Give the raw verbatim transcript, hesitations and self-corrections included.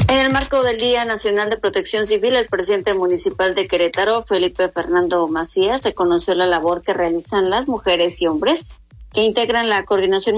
En el marco del Día Nacional de Protección Civil, el presidente municipal de Querétaro, Felipe Fernando Macías, reconoció la labor que realizan las mujeres y hombres que integran la coordinación